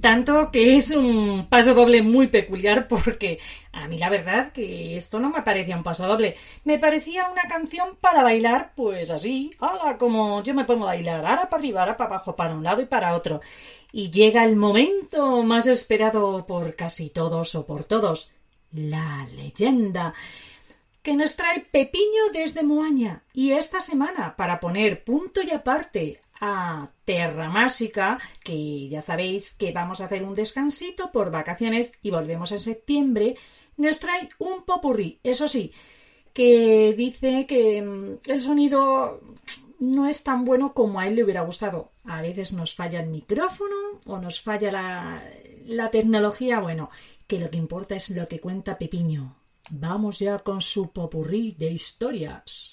Tanto que es un pasodoble muy peculiar porque a mí la verdad que esto no me parecía un pasodoble. Me parecía una canción para bailar pues así, como yo me pongo a bailar, ahora para arriba, ahora para abajo, para un lado y para otro. Y llega el momento más esperado por casi todos o por todos, la leyenda, que nos trae Pepiño desde Moaña. Y esta semana, para poner punto y aparte a Terra Másica, que ya sabéis que vamos a hacer un descansito por vacaciones y volvemos en septiembre, nos trae un popurrí, eso sí, que dice que el sonido no es tan bueno como a él le hubiera gustado. A veces nos falla el micrófono o nos falla la tecnología. Bueno, que lo que importa es lo que cuenta Pepiño. Vamos ya con su popurrí de historias.